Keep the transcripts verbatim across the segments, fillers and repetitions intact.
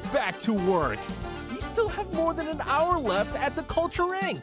back to work. We still have more than an hour left at the Culture Incorporated.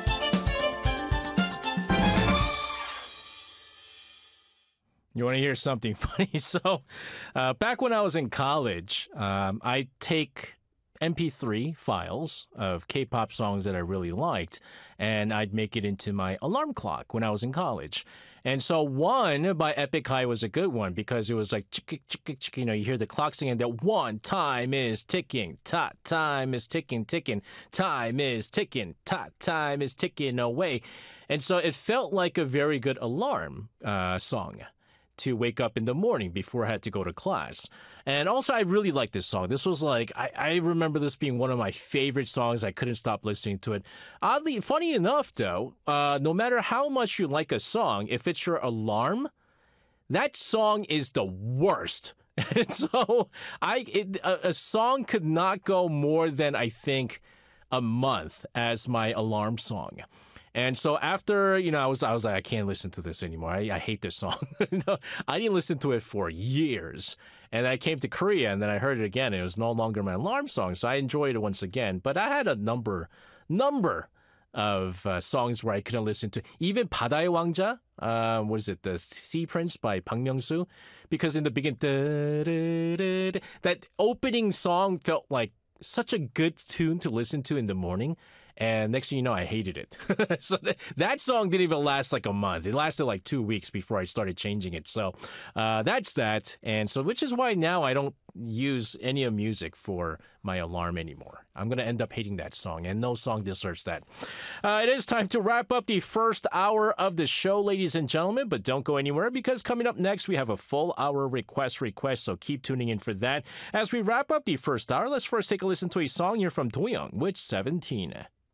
You want to hear something funny? So, uh, back when I was in college, um, I take M P three files of K-pop songs that I really liked, and I'd make it into my alarm clock when I was in college. And so one by Epic High was a good one because it was like, chick, chick, chick, you know, you hear the clock singing that one time is ticking, ta, time is ticking, ticking, time is ticking, ta, time is ticking away. And so it felt like a very good alarm uh, song to wake up in the morning before I had to go to class. And also, I really like this song. This was like, I, I remember this being one of my favorite songs. I couldn't stop listening to it. Oddly, funny enough, though, uh, no matter how much you like a song, if it's your alarm, that song is the worst. And so I it, a, a song could not go more than, I think, a month as my alarm song. And so after, you know, I was I was like, I can't listen to this anymore. I, I hate this song. No, I didn't listen to it for years. And I came to Korea and then I heard it again. And it was no longer my alarm song. So I enjoyed it once again. But I had a number, number of uh, songs where I couldn't listen to. Even 바다의 왕자, uh, what is it, The Sea Prince by Park Myung-soo? Because in the beginning, that opening song felt like such a good tune to listen to in the morning. And next thing you know, I hated it. So th- that song didn't even last like a month. It lasted like two weeks before I started changing it. So uh, that's that. And so, which is why now I don't use any of music for my alarm anymore. I'm going to end up hating that song, and no song deserves that. Uh, it is time to wrap up the first hour of the show, ladies and gentlemen, but don't go anywhere because coming up next, we have a full hour request request, so keep tuning in for that. As we wrap up the first hour, let's first take a listen to a song here from Doyoung with seventeen.